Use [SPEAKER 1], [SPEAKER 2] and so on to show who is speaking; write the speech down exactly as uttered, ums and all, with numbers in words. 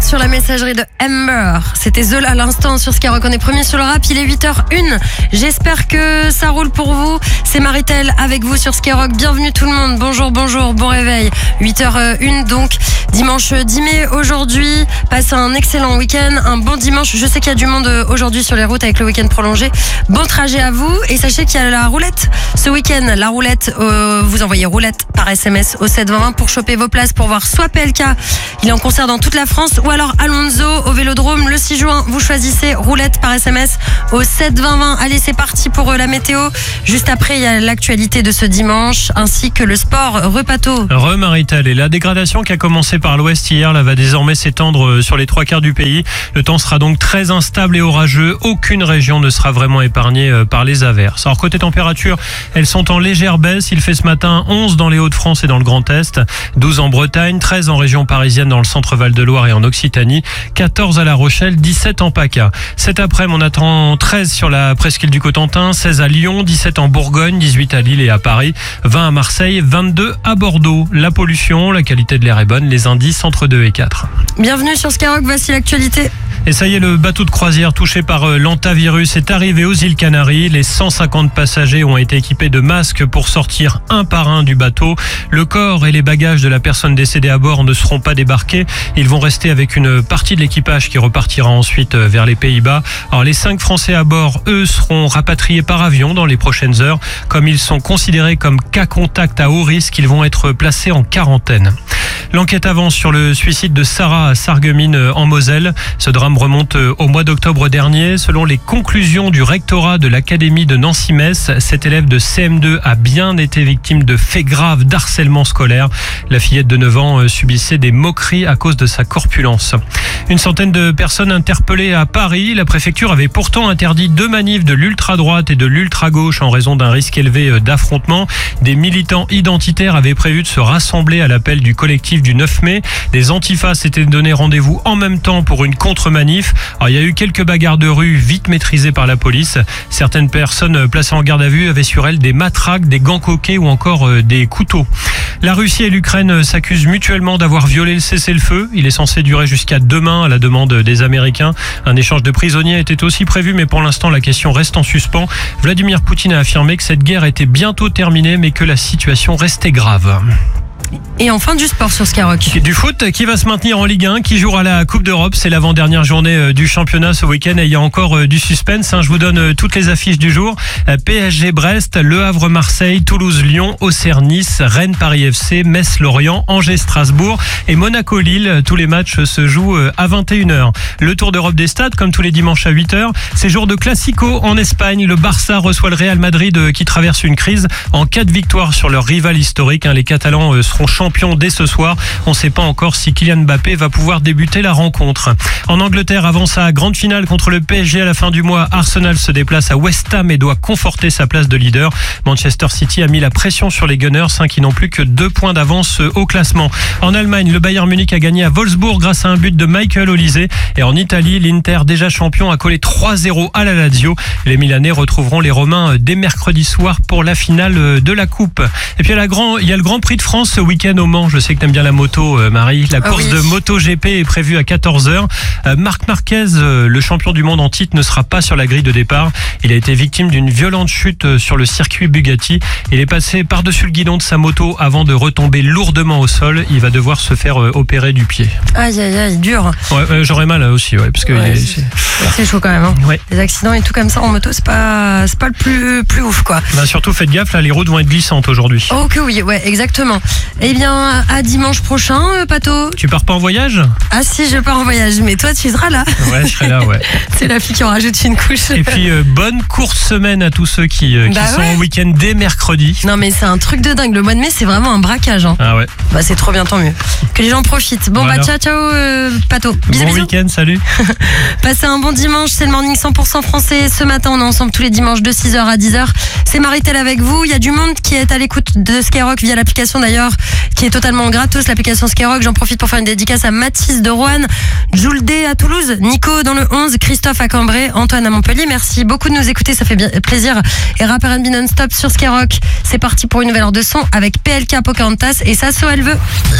[SPEAKER 1] êtes sur la messagerie de Amber. C'était Zola à l'instant sur Skyrock. On est premier sur le rap. Il est huit heures une. J'espère que ça roule pour vous. C'est Maritel avec vous sur Skyrock. Bienvenue tout le monde. Bonjour, bonjour, bon réveil. huit heures une donc. Dimanche dix mai aujourd'hui. Passez un excellent week-end. Un bon dimanche. Je sais qu'il y a du monde aujourd'hui sur les routes avec le week-end prolongé. Bon trajet à vous. Et sachez qu'il y a la roulette ce week-end. La roulette, euh, vous envoyez roulette par S M S au sept vingt vingt pour choper vos places pour voir soit P L K. Il est en concert dans toute la France, ou alors Alonso au Vélodrome le six juin. Vous choisissez roulette par S M S au sept vingt vingt. Allez, c'est parti pour la météo. Juste après, il y a l'actualité de ce dimanche ainsi que le sport. Repato.
[SPEAKER 2] Re Maritel, et la dégradation qui a commencé par l'ouest hier là, va désormais s'étendre sur les trois quarts du pays. Le temps sera donc très instable et orageux. Aucune région ne sera vraiment épargnée par les averses. Alors côté température, elles sont en légère baisse. Il fait ce matin onze dans les Hauts-de-France et dans le Grand Est, douze en Bretagne, treize en région parisienne dans le centre Val-de-Loire et en Occitanie, quatorze à La Rochelle, dix-sept en PACA. Cet après-midi, on attend treize sur la presqu'île du Cotentin, seize à Lyon, dix-sept en Bourgogne, dix-huit à Lille et à Paris, vingt à Marseille, vingt-deux à Bordeaux. La pollution, la qualité de l'air est bonne, les indices entre deux et quatre.
[SPEAKER 1] Bienvenue sur Skyrock, voici l'actualité.
[SPEAKER 2] Et ça y est, le bateau de croisière touché par l'hantavirus est arrivé aux îles Canaries. Les cent cinquante passagers ont été équipés de masques pour sortir un par un du bateau. Le corps et les bagages de la personne décédée à bord ne seront pas débarqués. Ils vont rester avec une partie de l'équipage qui repartira ensuite vers les Pays-Bas. Alors les cinq Français à bord, eux, seront rapatriés par avion dans les prochaines heures. Comme ils sont considérés comme cas contact à haut risque, ils vont être placés en quarantaine. L'enquête avance sur le suicide de Sarah à Sarreguemines en Moselle. Ce drame remonte au mois d'octobre dernier. Selon les conclusions du rectorat de l'Académie de Nancy-Metz, cet élève de C M deux a bien été victime de faits graves d'harcèlement scolaire. La fillette de neuf ans subissait des moqueries à cause de sa corpulence. Une centaine de personnes interpellées à Paris. La préfecture avait pourtant interdit deux manifs de l'ultra-droite et de l'ultra-gauche en raison d'un risque élevé d'affrontement. Des militants identitaires avaient prévu de se rassembler à l'appel du collectif du neuf mai. Des antifas s'étaient donné rendez-vous en même temps pour une contre-manif. Alors, il y a eu quelques bagarres de rue vite maîtrisées par la police. Certaines personnes placées en garde à vue avaient sur elles des matraques, des gants coquets ou encore des couteaux. La Russie et l'Ukraine s'accusent mutuellement d'avoir violé le cessez-le-feu. Il est censé durer jusqu'à demain à la demande des Américains. Un échange de prisonniers était aussi prévu, mais pour l'instant la question reste en suspens. Vladimir Poutine a affirmé que cette guerre était bientôt terminée, mais que la situation restait grave.
[SPEAKER 1] Et enfin du sport sur Skyrock.
[SPEAKER 2] Du foot qui va se maintenir en Ligue un, qui jouera la Coupe d'Europe. C'est l'avant-dernière journée du championnat ce week-end et il y a encore du suspense. Je vous donne toutes les affiches du jour. P S G Brest, Le Havre Marseille, Toulouse Lyon, Auxerre Nice, Rennes Paris F C, Metz Lorient, Angers Strasbourg et Monaco Lille. Tous les matchs se jouent à vingt et une heures. Le Tour d'Europe des stades, comme tous les dimanches à huit heures. C'est jour de Classico en Espagne. Le Barça reçoit le Real Madrid qui traverse une crise en cas de victoire sur leur rival historique. Les Catalans seront champions dès ce soir. On ne sait pas encore si Kylian Mbappé va pouvoir débuter la rencontre. En Angleterre, avant sa grande finale contre le P S G à la fin du mois, Arsenal se déplace à West Ham et doit conforter sa place de leader. Manchester City a mis la pression sur les Gunners, qui n'ont plus que deux points d'avance au classement. En Allemagne, le Bayern Munich a gagné à Wolfsburg grâce à un but de Michael Olise. Et en Italie, l'Inter, déjà champion, a collé trois zéro à la Lazio. Les Milanais retrouveront les Romains dès mercredi soir pour la finale de la Coupe. Et puis il y a, la grand, il y a le Grand Prix de France ce week-end au Mans. Je sais que t'aimes bien la moto, Marie. La course oh oui. de MotoGP est prévue à quatorze heures. Marc Marquez, le champion du monde en titre, ne sera pas sur la grille de départ. Il a été victime d'une violente chute sur le circuit Bugatti. Il est passé par-dessus le guidon de sa moto avant de retomber lourdement au sol. Il va devoir se faire opérer du pied.
[SPEAKER 1] Aïe, aïe, aïe, dur.
[SPEAKER 2] Ouais, euh, j'aurais mal aussi, ouais, parce que
[SPEAKER 1] ouais,
[SPEAKER 2] est,
[SPEAKER 1] c'est... c'est chaud quand même. Hein. Ouais. Les accidents et tout comme ça en moto, c'est pas, c'est pas le plus, plus ouf, quoi.
[SPEAKER 2] Bah, surtout, faites gaffe, là, les routes vont être glissantes aujourd'hui.
[SPEAKER 1] Oh que oui, ouais, exactement. Eh bien, à dimanche prochain, euh, Pato.
[SPEAKER 2] Tu pars pas en voyage ?
[SPEAKER 1] Ah si, je pars en voyage, mais toi, tu seras là.
[SPEAKER 2] Ouais, je serai là, ouais.
[SPEAKER 1] C'est la fille qui en rajoute une couche.
[SPEAKER 2] Et puis, euh, bonne courte semaine à tous ceux qui, euh, qui bah sont ouais. en week-end dès mercredi.
[SPEAKER 1] Non, mais c'est un truc de dingue. Le mois de mai, c'est vraiment un braquage. Hein.
[SPEAKER 2] Ah ouais.
[SPEAKER 1] Bah, c'est trop bien, tant mieux. Que les gens profitent. Bon, voilà. bah, ciao, ciao, euh, Pato. Bisous,
[SPEAKER 2] bon
[SPEAKER 1] bisous.
[SPEAKER 2] week-end, salut.
[SPEAKER 1] Passez un bon dimanche. C'est le Morning cent pour cent français. Ce matin, on est ensemble tous les dimanches de six heures à dix heures. C'est Maritel avec vous. Il y a du monde qui est à l'écoute de Skyrock via l'application d'ailleurs, qui est totalement gratos, l'application Skyrock. J'en profite pour faire une dédicace à Mathis de Roanne, Jules D à Toulouse, Nico dans le onze, Christophe à Cambrai, Antoine à Montpellier. Merci beaucoup de nous écouter, ça fait bien plaisir. Et Rap R and B non-stop sur Skyrock. C'est parti pour une nouvelle heure de son avec P L K Pocahontas et Sasso elle veut.